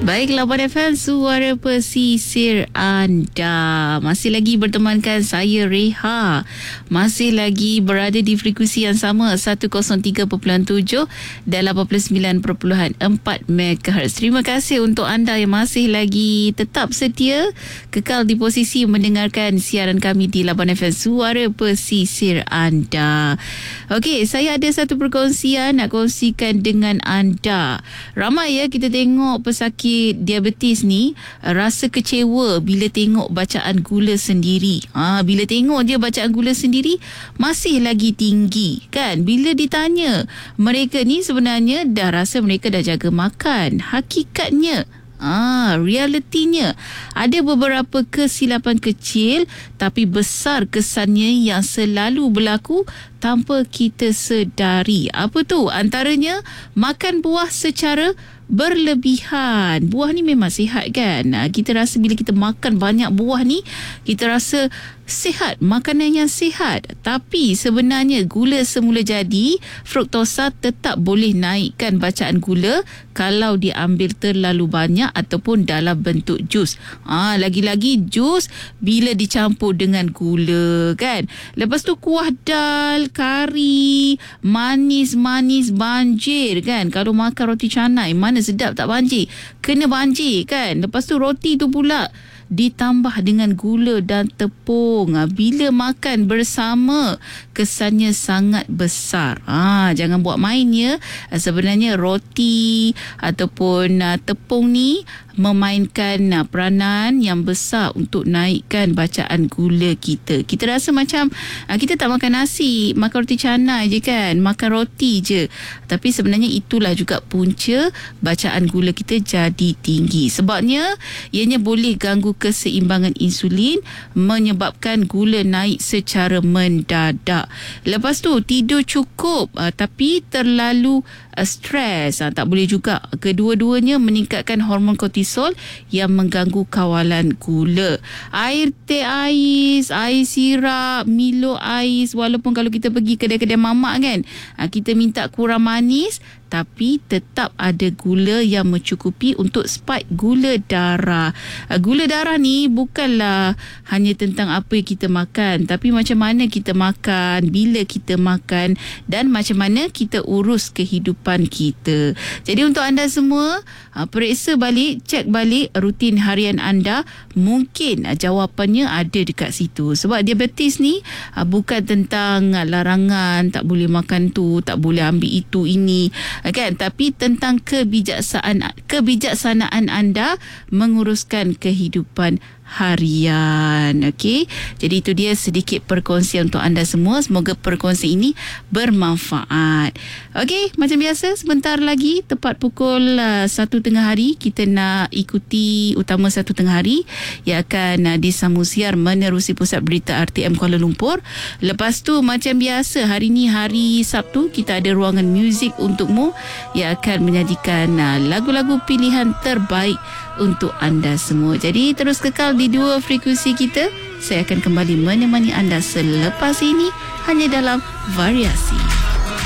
Baiklah, Labuan FM, suara pesisir anda. Masih lagi bertemankan saya, Reha. Masih lagi berada di frekuensi yang sama, 103.7 dan 89.4 MHz. Terima kasih untuk anda yang masih lagi tetap setia, kekal di posisi mendengarkan siaran kami di Labuan FM, suara pesisir anda. Okey, saya ada satu perkongsian nak kongsikan dengan anda. Ramai ya kita tengok pesakit diabetes ni rasa kecewa bila tengok bacaan gula sendiri. Bila tengok dia bacaan gula sendiri masih lagi tinggi kan. Bila ditanya, mereka ni sebenarnya dah rasa mereka dah jaga makan. Hakikatnya realitinya ada beberapa kesilapan kecil tapi besar kesannya yang selalu berlaku tanpa kita sedari. Apa tu? Antaranya makan buah secara berlebihan. Buah ni memang sihat kan? Kita rasa bila kita makan banyak buah ni, kita rasa sihat, makanan yang sihat. Tapi sebenarnya gula semula jadi, fruktosa tetap boleh naikkan bacaan gula kalau diambil terlalu banyak ataupun dalam bentuk jus. Lagi-lagi jus bila dicampur dengan gula kan. Lepas tu kuah dal, kari, manis-manis banjir kan. Kalau makan roti canai, mana sedap tak banjir? Kena banjir kan. Lepas tu roti tu pula ditambah dengan gula dan tepung. Bila makan bersama, kesannya sangat besar. Jangan buat main ya. Sebenarnya roti ataupun tepung ni memainkan peranan yang besar untuk naikkan bacaan gula kita. Kita rasa macam kita tak makan nasi, makan roti canai je kan, makan roti je. Tapi sebenarnya itulah juga punca bacaan gula kita jadi tinggi. Sebabnya ianya boleh ganggu keseimbangan insulin, menyebabkan gula naik secara mendadak. Lepas tu tidur cukup tapi terlalu stres, tak boleh juga. Kedua-duanya meningkatkan hormon kortisol yang mengganggu kawalan gula. Air teh ais, air sirap, Milo ais, walaupun kalau kita pergi kedai-kedai mamak kan, kita minta kurang manis tapi tetap ada gula yang mencukupi untuk spike gula darah. Gula darah ni bukanlah hanya tentang apa yang kita makan, tapi macam mana kita makan, bila kita makan dan macam mana kita urus kehidupan kita. Jadi untuk anda semua, periksa balik, cek balik rutin harian anda. Mungkin jawapannya ada dekat situ. Sebab diabetes ni bukan tentang larangan, tak boleh makan tu, tak boleh ambil itu, ini kan, tapi tentang kebijaksanaan anda menguruskan kehidupan harian. Okey, jadi itu dia sedikit perkongsian untuk anda semua. Semoga perkongsian ini bermanfaat. Okey, macam biasa sebentar lagi tepat pukul 1:30 hari kita nak ikuti utama 1:30 hari yang akan disambung siar menerusi Pusat Berita RTM Kuala Lumpur. Lepas tu macam biasa hari ni hari Sabtu kita ada ruangan muzik untukmu yang akan menyajikan lagu-lagu pilihan terbaik untuk anda semua. Jadi terus kekal di dua frekuensi kita. Saya akan kembali menemani anda selepas ini hanya dalam variasi.